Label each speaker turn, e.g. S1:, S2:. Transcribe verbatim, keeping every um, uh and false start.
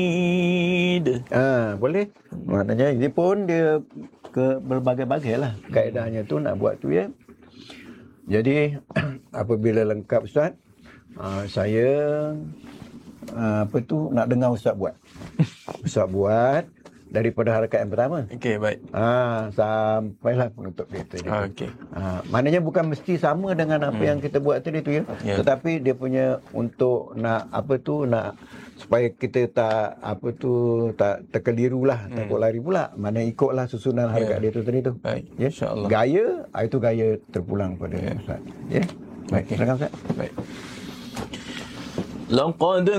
S1: Ah, boleh. Maknanya ini pun dia ke berbagai-bagai lah kaedahnya tu nak buat tu ya. Jadi apabila lengkap Ustaz, uh, saya uh, apa tu nak dengar Ustaz buat. Ustaz buat daripada harakat yang pertama.
S2: Okey, baik.
S1: Ah, sampailah penutup kita dia.
S2: Ah,
S1: tu.
S2: okey.
S1: Ah, maknanya bukan mesti sama dengan apa hmm. yang kita buat tadi tu ya.
S2: Ya.
S1: Tetapi dia punya untuk nak apa tu nak supaya kita tak apa tu tak terkelirulah, hmm. takut lari pula. Mana ikutlah susunan harakat
S2: Ya.
S1: dia tu tadi tu.
S2: Baik,
S1: Ya.
S2: insya-Allah.
S1: Gaya, ah, itu gaya terpulang pada
S2: Ya.
S1: Ustaz. Ya. Baik,
S2: Okey.
S1: silakan Ustaz.
S2: Baik. Laqad